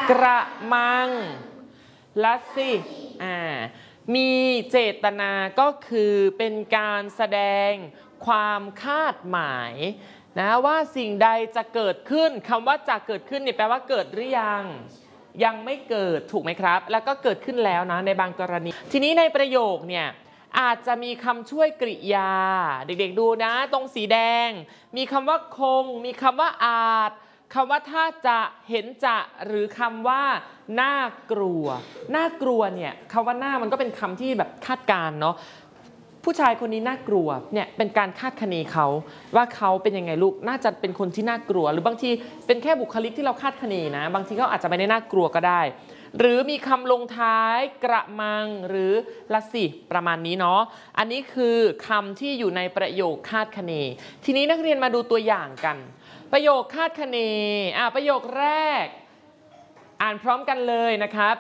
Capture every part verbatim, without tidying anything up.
กระมังละสิอ่ามีเจตนาก็คือเป็นการแสดงความคาดหมายนะว่าสิ่งใดจะเกิดขึ้นคำว่าจะเกิดขึ้นเนี่ยแปลว่าเกิดหรือยังยังไม่เกิดถูกไหมครับแล้วก็เกิดขึ้นแล้วนะในบางกรณีทีนี้ในประโยคเนี่ยอาจจะมีคำช่วยกริยาเด็กๆดูนะตรงสีแดงมีคำว่าคงมีคำว่าอาจคำว่าถ้าจะเห็นจะหรือคำว่าน่ากลัวน่ากลัวเนี่ยคำว่าน่ามันก็เป็นคำที่แบบคาดการณ์เนาะผู้ชายคนนี้น่ากลัวเนี่ยเป็นการคาดคะเนเขาว่าเขาเป็นยังไงลูกน่าจะเป็นคนที่น่ากลัวหรือบางทีเป็นแค่บุคลิกที่เราคาดคะเนนะบางทีเขาอาจจะไม่ได้น่ากลัวก็ได้หรือมีคำลงท้ายกระมังหรือละสิประมาณนี้เนาะอันนี้คือคำที่อยู่ในประโยคคาดคะเนทีนี้นักเรียนมาดูตัวอย่างกันประโยคคาดคะเนอ่ะประโยคแรกอ่านพร้อมกันเลยนะครับ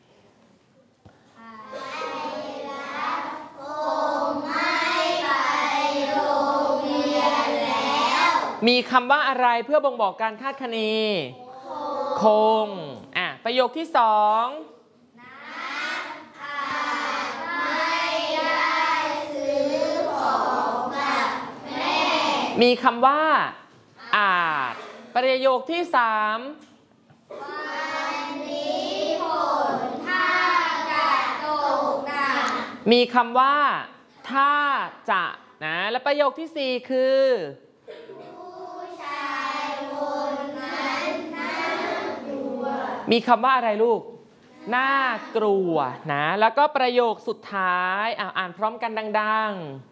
มีคำว่าอะไรเพื่อบ่งบอกการคาดคะเนคงอ่ะประโยคที่สองนักอาจไม่ได้ซื้อของกับแม่มีคำว่าอาจประโยคที่สามวันนี้ฝนถ้าจะตกหนักมีคำว่าถ้าจะนะและประโยคที่สี่คือมีคำว่าอะไรลูกน่ากลัวนะแล้วก็ประโยคสุดท้ายอ่านพร้อมกันดังๆ